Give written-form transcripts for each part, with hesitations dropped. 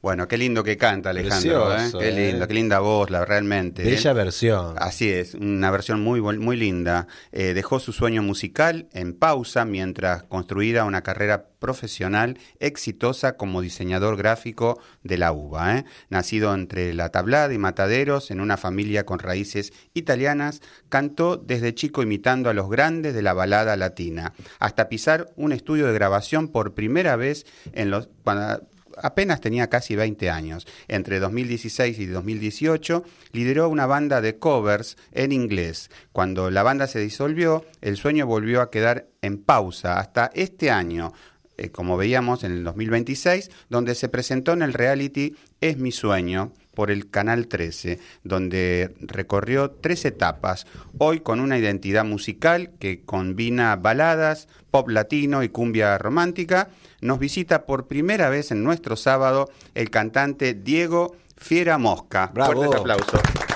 Bueno, qué lindo que canta Alejandro, Precioso, qué lindo, qué linda voz, realmente. Bella versión. Así es, una versión muy linda. Dejó su sueño musical en pausa mientras construía una carrera profesional exitosa como diseñador gráfico de la uva. Nacido entre La Tablada y Mataderos, en una familia con raíces italianas, cantó desde chico imitando a los grandes de la balada latina, hasta pisar un estudio de grabación por primera vez cuando apenas tenía casi 20 años. Entre 2016 y 2018 lideró una banda de covers en inglés. Cuando la banda se disolvió, el sueño volvió a quedar en pausa hasta este año, como veíamos en el 2026, donde se presentó en el reality Es mi sueño por el Canal 13, donde recorrió 3 etapas, hoy con una identidad musical que combina baladas, pop latino y cumbia romántica. Nos visita por primera vez en nuestro sábado el cantante Diego Fiera Mosca. ¡Bravo! Fuertes aplausos.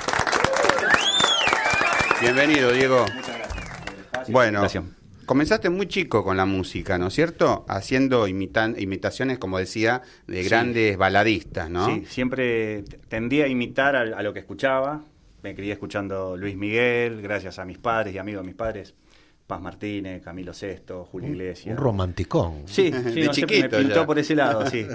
Bienvenido, Diego. Muchas gracias. Bueno, comenzaste muy chico con la música, ¿no es cierto? Haciendo imitaciones, como decía, de grandes baladistas, ¿no? Sí, siempre tendía a imitar a lo que escuchaba. Me crié escuchando Luis Miguel, gracias a mis padres y amigos de mis padres. Paz Martínez, Camilo Sesto, Julio Iglesias. Un romanticón. Sí, De no sé, chiquito me pintó ya. por ese lado, sí.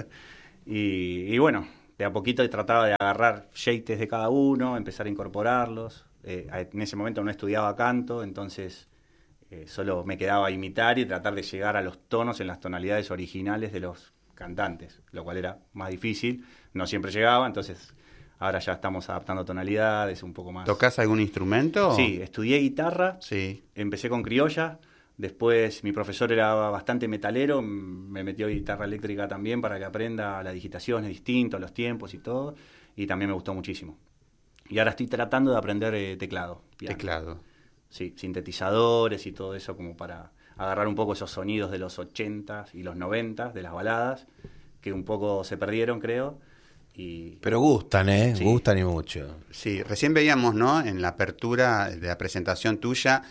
Y bueno, de a poquito trataba de agarrar jeites de cada uno, empezar a incorporarlos. En ese momento no estudiaba canto, entonces solo me quedaba a imitar y tratar de llegar a los tonos en las tonalidades originales de los cantantes, lo cual era más difícil. No siempre llegaba, entonces ahora ya estamos adaptando tonalidades un poco más. ¿Tocás algún instrumento? Sí, estudié guitarra, Sí. empecé con criolla, después mi profesor era bastante metalero, me metió guitarra eléctrica también para que aprenda la digitación, es distinto, los tiempos y todo, y también me gustó muchísimo. Y ahora estoy tratando de aprender teclado. Piano. Teclado. Sí, sintetizadores y todo eso como para agarrar un poco esos sonidos de los 80s y los 90s, de las baladas, que un poco se perdieron, creo. Pero gustan, Sí. Gustan y mucho. Sí, recién veíamos, ¿no?, en la apertura de la presentación tuya,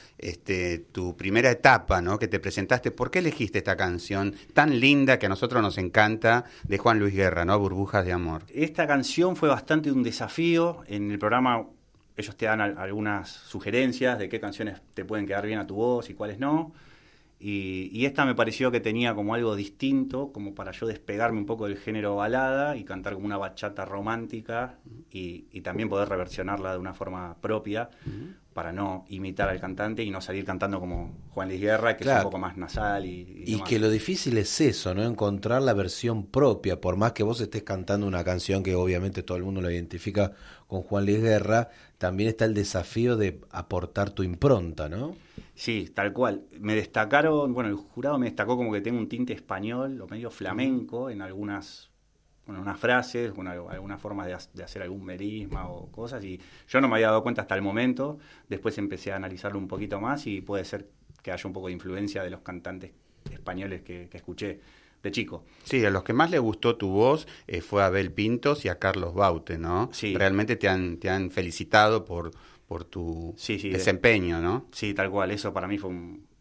tu primera etapa, ¿no?, que te presentaste. ¿Por qué elegiste esta canción tan linda que a nosotros nos encanta de Juan Luis Guerra, ¿no?, Burbujas de Amor? Esta canción fue bastante un desafío. En el programa ellos te dan algunas sugerencias de qué canciones te pueden quedar bien a tu voz y cuáles no. Y esta me pareció que tenía como algo distinto, como para yo despegarme un poco del género balada y cantar como una bachata romántica y también poder reversionarla de una forma propia para no imitar al cantante y no salir cantando como Juan Luis Guerra, que Claro. es un poco más nasal. Y Y demás. que lo difícil es eso, ¿no? Encontrar la versión propia, por más que vos estés cantando una canción que obviamente todo el mundo la identifica con Juan Luis Guerra, también está el desafío de aportar tu impronta, ¿no? Sí, tal cual. Me destacaron, bueno, el jurado me destacó como que tengo un tinte español o medio flamenco en algunas, bueno, unas frases, algunas formas de hacer algún melisma o cosas, y yo no me había dado cuenta hasta el momento. Después empecé a analizarlo un poquito más y puede ser que haya un poco de influencia de los cantantes españoles que escuché de chico. Sí, a los que más le gustó tu voz fue a Abel Pintos y a Carlos Baute, ¿no? Sí. Realmente te han felicitado por tu Sí, desempeño, ¿no? Sí, tal cual. Eso para mí fue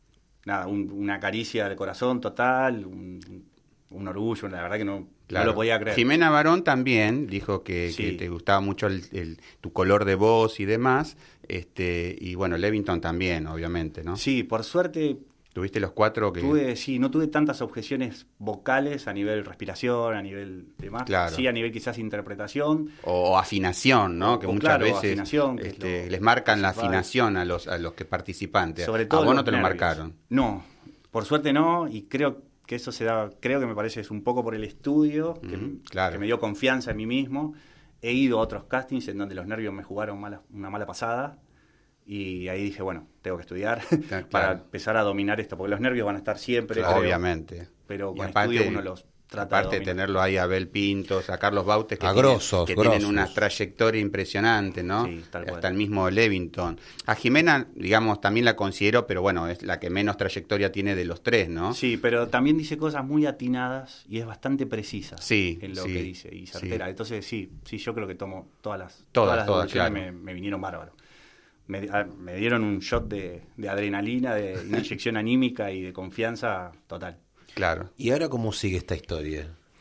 una caricia del corazón total, un orgullo, la verdad que no lo podía creer. Jimena Barón también dijo que Sí. te gustaba mucho tu color de voz y demás, y bueno, Levington también, obviamente, ¿no? Sí, por suerte Tuviste los 4 que... no tuve tantas objeciones vocales a nivel respiración, a nivel demás. Claro. Sí, a nivel quizás interpretación. O afinación, ¿no? Que muchas claro, veces afinación, que es lo les marcan la principal. afinación a los que participantes. Sobre todo a vos no los te lo nervios. marcaron. No, por suerte no, y creo que eso creo que me parece es un poco por el estudio, claro. que me dio confianza en mí mismo. He ido a otros castings en donde los nervios me jugaron una mala pasada. Y ahí dije, bueno, tengo que estudiar Claro. para empezar a dominar esto, porque los nervios van a estar siempre. Claro, creo, obviamente. pero Y con aparte, estudio uno los trata aparte de dominar. tenerlo ahí a Abel Pintos, a Carlos Bautes, que, A tienen, grosos, que grosos. tienen una trayectoria impresionante, ¿no? Sí, tal cual. Hasta el mismo Levington. A Jimena, digamos, también la considero, pero bueno, es la que menos trayectoria tiene de los 3, ¿no? Sí, pero también dice cosas muy atinadas y es bastante precisa Sí, en lo sí, que dice y certera. sí. Entonces sí, yo creo que tomo todas las Todas, devoluciones claro. me vinieron bárbaros. Me dieron un shot de adrenalina, de una inyección anímica y de confianza total. Claro. ¿Y ahora cómo sigue esta historia?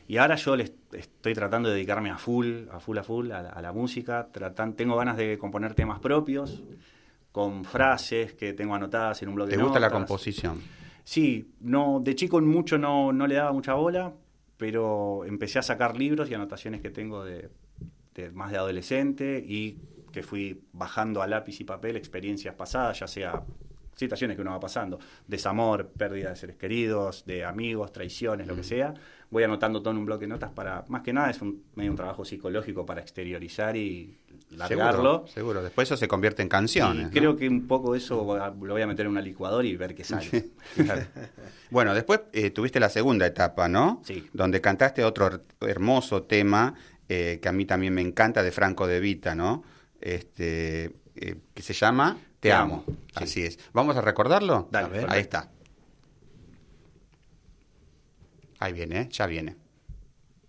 Y ahora yo estoy tratando de dedicarme a full a la música. Tengo ganas de componer temas propios, con frases que tengo anotadas en un bloque de notas. ¿Te gusta la composición? Sí, no, de chico mucho no le daba mucha bola, pero empecé a sacar libros y anotaciones que tengo de más de adolescente y que fui bajando a lápiz y papel experiencias pasadas, ya sea situaciones que uno va pasando, desamor, pérdida de seres queridos, de amigos, traiciones, lo que sea. Voy anotando todo en un bloque de notas para, más que nada, es medio un trabajo psicológico para exteriorizar y largarlo. Seguro. Después eso se convierte en canciones. Y creo que un poco eso lo voy a meter en una licuadora y ver qué sale. Claro. Bueno, después tuviste la segunda etapa, ¿no? Sí. Donde cantaste otro hermoso tema que a mí también me encanta, de Franco De Vita, ¿no? Que se llama Te amo. Sí. Así es. ¿Vamos a recordarlo? Dale, a ver, ahí está. Ahí viene, ya viene.